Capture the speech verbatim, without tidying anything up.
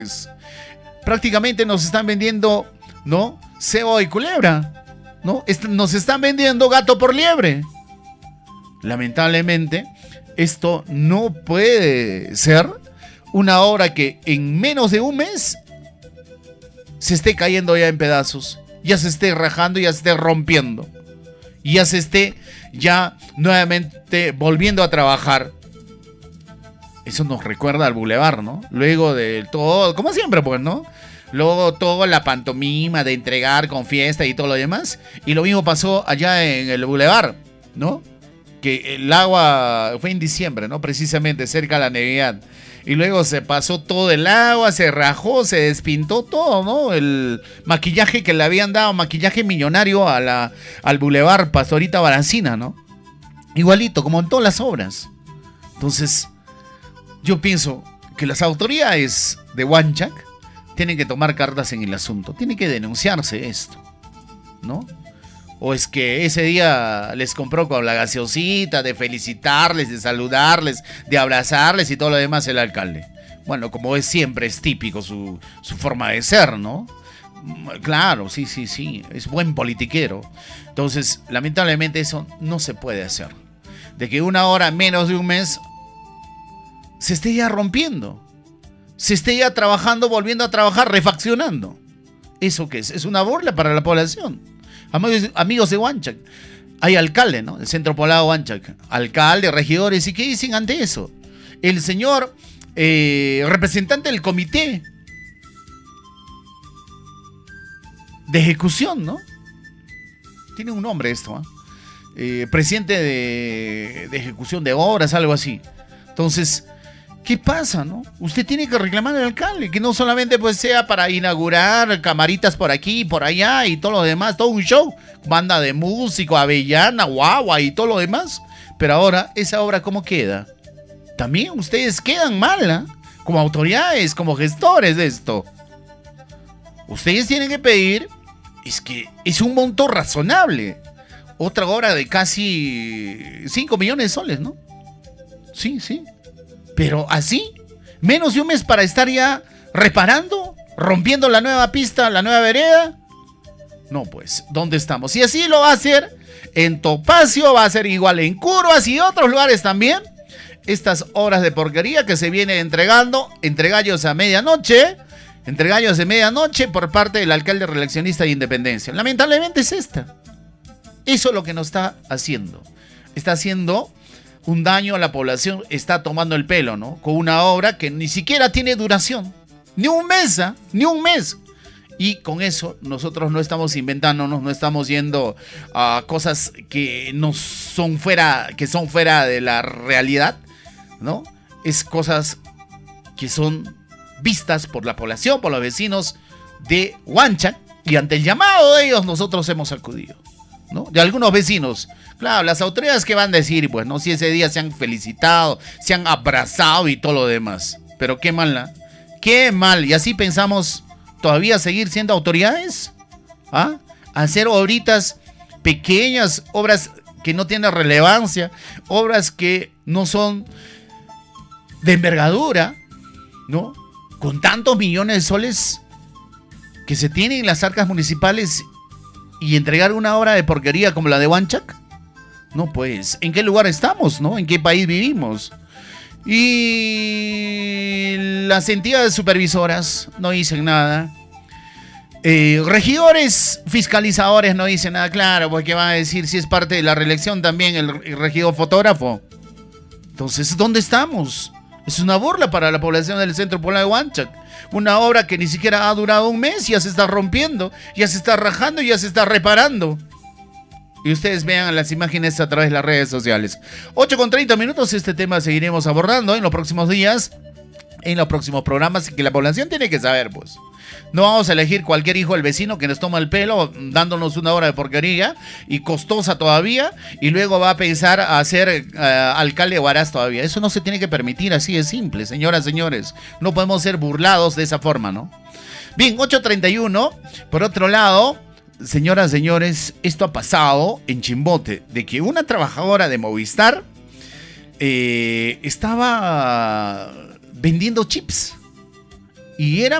pues, prácticamente nos están vendiendo, ¿no? Cebo y culebra, ¿no? Est- nos están vendiendo gato por liebre. Lamentablemente, esto no puede ser una obra que en menos de un mes se esté cayendo ya en pedazos, ya se esté rajando, ya se esté rompiendo, ya se esté ya nuevamente volviendo a trabajar. Eso nos recuerda al Boulevard, ¿no? Luego de todo, como siempre, pues, ¿no? Luego toda la pantomima de entregar con fiesta y todo lo demás. Y lo mismo pasó allá en el Boulevard, ¿no? Que el agua fue en diciembre, ¿no? Precisamente cerca de la Navidad. Y luego se pasó todo el agua, se rajó, se despintó todo, ¿no? El maquillaje que le habían dado, maquillaje millonario a la, al Boulevard Pastorita Barancina, ¿no? Igualito, como en todas las obras. Entonces, yo pienso que las autoridades de Huanchac tienen que tomar cartas en el asunto. Tiene que denunciarse esto, ¿no? O es que ese día les compró con la gaseosita de felicitarles, de saludarles, de abrazarles y todo lo demás el alcalde. Bueno, como es siempre, es típico su, su forma de ser, ¿no? Claro, sí, sí, sí, es buen politiquero. Entonces, lamentablemente eso no se puede hacer. De que una hora, menos de un mes, se esté ya rompiendo. Se esté ya trabajando, volviendo a trabajar, refaccionando. ¿Eso qué es? Es una burla para la población. Amigos, amigos de Huanchac, hay alcalde, ¿no? El Centro Poblado Huanchac. Alcalde, regidores, ¿y qué dicen ante eso? El señor eh, representante del comité de ejecución, ¿no? Tiene un nombre esto, ¿eh? Eh, presidente de, de ejecución de obras, algo así. Entonces, ¿qué pasa, no? Usted tiene que reclamar al alcalde, que no solamente pues sea para inaugurar camaritas por aquí y por allá y todo lo demás, todo un show, banda de músico, avellana, guagua y todo lo demás. Pero ahora, ¿esa obra cómo queda? También ustedes quedan mal, ¿eh? Como autoridades, como gestores de esto. Ustedes tienen que pedir, es que es un monto razonable. Otra obra de casi cinco millones de soles, ¿no? Sí, sí. Pero así, menos de un mes para estar ya reparando, rompiendo la nueva pista, la nueva vereda. No, pues, ¿dónde estamos? Y así lo va a hacer en Topacio, va a ser igual en Curvas y otros lugares también. Estas obras de porquería que se viene entregando entre gallos a medianoche, entre gallos de medianoche por parte del alcalde reeleccionista de Independencia. Lamentablemente es esta. Eso es lo que nos está haciendo. Está haciendo un daño a la población, está tomando el pelo, ¿no? Con una obra que ni siquiera tiene duración. Ni un mes, ¿eh? Ni un mes. Y con eso nosotros no estamos inventándonos, no estamos yendo a cosas que no son fuera, que son fuera de la realidad, ¿no? Es cosas que son vistas por la población, por los vecinos de Huanchac, y ante el llamado de ellos nosotros hemos acudido, ¿no? De algunos vecinos. Claro, las autoridades que van a decir, pues, ¿no? Si ese día se han felicitado, se han abrazado y todo lo demás. Pero qué mal, ¿no? Qué mal. Y así pensamos todavía seguir siendo autoridades. ¿Ah? Hacer obritas pequeñas, obras que no tienen relevancia, obras que no son de envergadura, ¿no? Con tantos millones de soles que se tienen en las arcas municipales y entregar una obra de porquería como la de Huanchac. No, pues, ¿en qué lugar estamos, no? ¿En qué país vivimos? Y las entidades supervisoras no dicen nada. Eh, regidores fiscalizadores no dicen nada, claro, porque van a decir si es parte de la reelección también el, el regidor fotógrafo. Entonces, ¿dónde estamos? Es una burla para la población del Centro Poblado de Huanchac. Una obra que ni siquiera ha durado un mes, ya se está rompiendo, ya se está rajando, ya se está reparando. Y ustedes vean las imágenes a través de las redes sociales. ocho con treinta minutos, este tema seguiremos abordando en los próximos días, en los próximos programas, que la población tiene que saber, pues. No vamos a elegir cualquier hijo del vecino que nos toma el pelo dándonos una obra de porquería y costosa todavía, y luego va a pensar a ser uh, alcalde de Huaraz todavía. Eso no se tiene que permitir, así de simple, señoras, señores. No podemos ser burlados de esa forma, ¿no? Bien, ocho treinta y uno. Por otro lado, señoras, señores, esto ha pasado en Chimbote, de que una trabajadora de Movistar eh, estaba vendiendo chips Y era